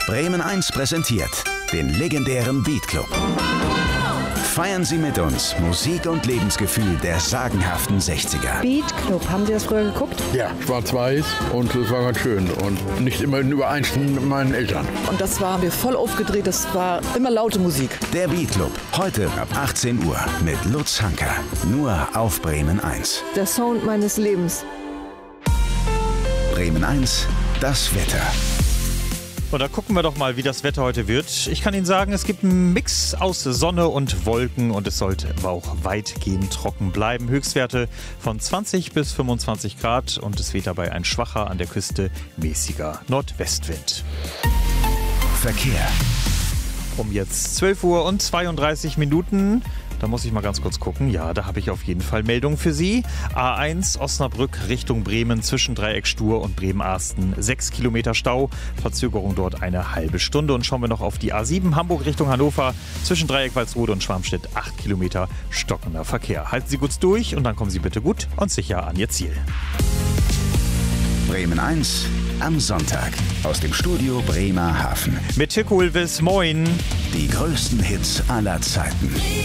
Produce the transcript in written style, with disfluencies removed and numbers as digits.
Bremen 1 präsentiert den legendären Beat Club. Feiern Sie mit uns Musik und Lebensgefühl der sagenhaften 60er. Beat Club, haben Sie das früher geguckt? Ja, schwarz-weiß und das war ganz schön und nicht immer in Übereinstimmung mit meinen Eltern. Und das haben wir voll aufgedreht, das war immer laute Musik. Der Beat Club, heute ab 18 Uhr mit Lutz Hanker. Nur auf Bremen 1. Der Sound meines Lebens. Bremen 1, das Wetter. Und da gucken wir doch mal, wie das Wetter heute wird. Ich kann Ihnen sagen, es gibt einen Mix aus Sonne und Wolken und es sollte aber auch weitgehend trocken bleiben. Höchstwerte von 20 bis 25 Grad und es weht dabei ein schwacher, an der Küste mäßiger Nordwestwind. Verkehr. Um jetzt 12 Uhr und 32 Minuten. Da muss ich mal ganz kurz gucken. Ja, da habe ich auf jeden Fall Meldungen für Sie. A1 Osnabrück Richtung Bremen zwischen Dreieck Stur und Bremen-Arsten. 6 Kilometer Stau. Verzögerung dort eine halbe Stunde. Und schauen wir noch auf die A7 Hamburg Richtung Hannover. Zwischen Dreieck Walsrode und Schwarmstedt 8 Kilometer stockender Verkehr. Halten Sie gut durch und dann kommen Sie bitte gut und sicher an Ihr Ziel. Bremen 1 am Sonntag aus dem Studio Bremerhaven. Mit Hilko Ulvis, moin. Die größten Hits aller Zeiten.